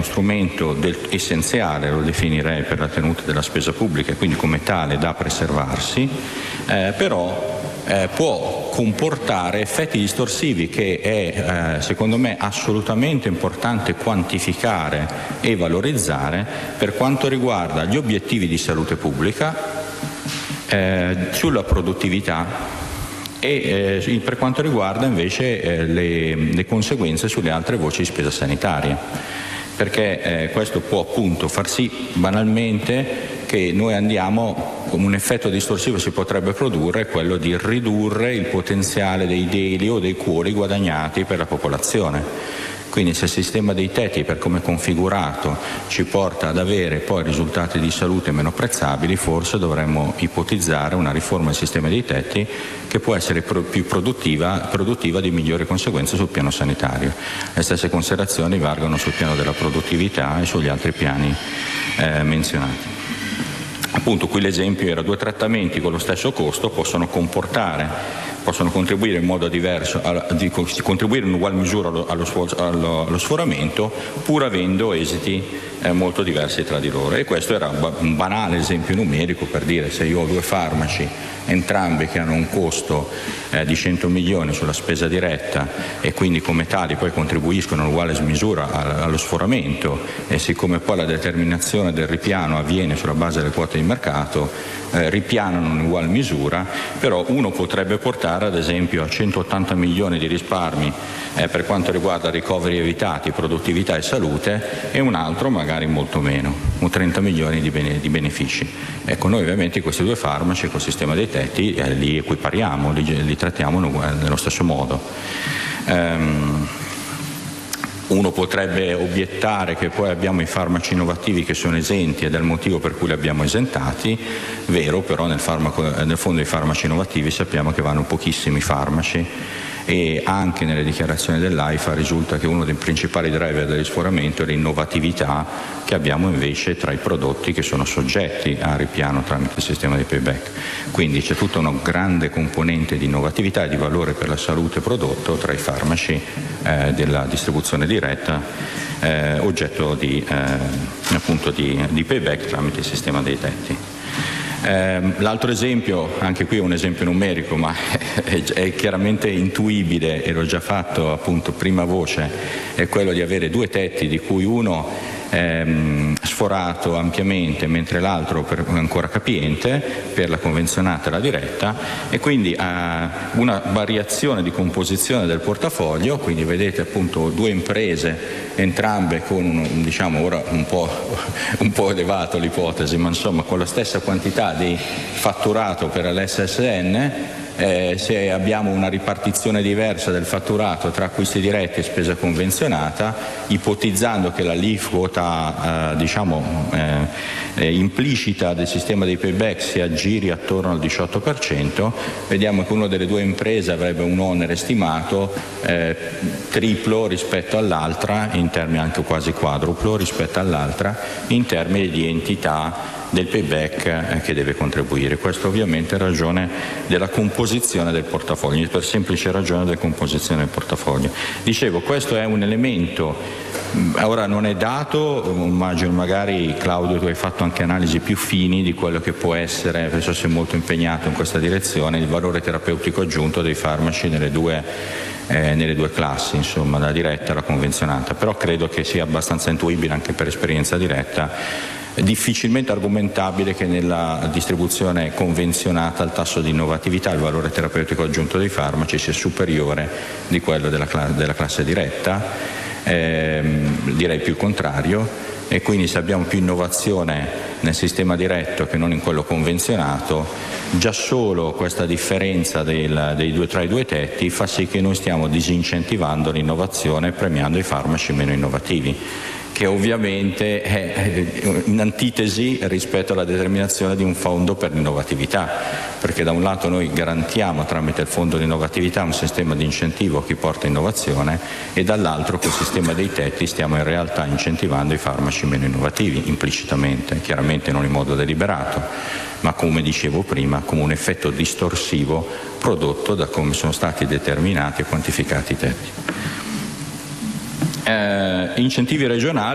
strumento essenziale, lo definirei, per la tenuta della spesa pubblica e quindi come tale da preservarsi, però può comportare effetti distorsivi che è secondo me assolutamente importante quantificare e valorizzare per quanto riguarda gli obiettivi di salute pubblica, sulla produttività e per quanto riguarda invece le conseguenze sulle altre voci di spesa sanitaria, perché questo può appunto far sì banalmente che noi andiamo, come un effetto distorsivo si potrebbe produrre, quello di ridurre il potenziale dei deli o dei quoli guadagnati per la popolazione. Quindi se il sistema dei tetti, per come è configurato, ci porta ad avere poi risultati di salute meno apprezzabili, forse dovremmo ipotizzare una riforma del sistema dei tetti che può essere più produttiva di migliori conseguenze sul piano sanitario. Le stesse considerazioni valgono sul piano della produttività e sugli altri piani menzionati. Appunto, qui l'esempio era: 2 trattamenti con lo stesso costo possono contribuire in modo diverso, contribuire in ugual misura allo sforamento, pur avendo esiti molto diversi tra di loro. E questo era un banale esempio numerico per dire: se io ho 2 farmaci, entrambi che hanno un costo di 100 milioni sulla spesa diretta e quindi come tali poi contribuiscono in uguale misura allo sforamento, e siccome poi la determinazione del ripiano avviene sulla base delle quote di mercato, ripianano in ugual misura, però uno potrebbe portare ad esempio a 180 milioni di risparmi per quanto riguarda ricoveri evitati, produttività e salute, e un altro magari molto meno, 30 milioni di benefici. Ecco, noi ovviamente questi 2 farmaci col sistema dei tetti li equipariamo, li trattiamo nello stesso modo. Uno potrebbe obiettare che poi abbiamo i farmaci innovativi che sono esenti ed è il motivo per cui li abbiamo esentati. Vero, però nel fondo dei farmaci innovativi sappiamo che vanno pochissimi farmaci, e anche nelle dichiarazioni dell'AIFA risulta che uno dei principali driver del sforamento è l'innovatività che abbiamo invece tra i prodotti che sono soggetti a ripiano tramite il sistema di payback. Quindi c'è tutta una grande componente di innovatività e di valore per la salute prodotto tra i farmaci della distribuzione diretta, oggetto di payback tramite il sistema dei tetti. L'altro esempio, anche qui è un esempio numerico, ma è chiaramente intuibile e l'ho già fatto appunto prima voce, è quello di avere 2 tetti di cui uno sforato ampiamente mentre l'altro ancora capiente per la convenzionata e la diretta, e quindi una variazione di composizione del portafoglio. Quindi vedete appunto 2 imprese, entrambe con ora un po' elevato l'ipotesi, ma insomma con la stessa quantità di fatturato per l'SSN. Se abbiamo una ripartizione diversa del fatturato tra acquisti diretti e spesa convenzionata, ipotizzando che l'aliquota implicita del sistema dei payback si aggiri attorno al 18%, vediamo che una delle 2 imprese avrebbe un onere stimato triplo rispetto all'altra, in termini anche quasi quadruplo rispetto all'altra, in termini di entità del payback che deve contribuire. Questo ovviamente in ragione della composizione del portafoglio, per semplice ragione della composizione del portafoglio. Dicevo, questo è un elemento, ora non è dato, immagino magari Claudio tu hai fatto anche analisi più fini di quello che può essere, penso sei molto impegnato in questa direzione, il valore terapeutico aggiunto dei farmaci nelle due classi, insomma, la diretta e la convenzionata, però credo che sia abbastanza intuibile anche per esperienza diretta. Difficilmente argomentabile che nella distribuzione convenzionata il tasso di innovatività, il valore terapeutico aggiunto dei farmaci sia superiore di quello della classe diretta, direi più il contrario, e quindi se abbiamo più innovazione nel sistema diretto che non in quello convenzionato, già solo questa differenza tra i due tetti fa sì che noi stiamo disincentivando l'innovazione premiando i farmaci meno innovativi, che ovviamente è in antitesi rispetto alla determinazione di un fondo per l'innovatività, perché da un lato noi garantiamo tramite il fondo di innovatività un sistema di incentivo a chi porta innovazione, e dall'altro col sistema dei tetti stiamo in realtà incentivando i farmaci meno innovativi implicitamente, chiaramente non in modo deliberato, ma come dicevo prima come un effetto distorsivo prodotto da come sono stati determinati e quantificati i tetti. Incentivi regionali.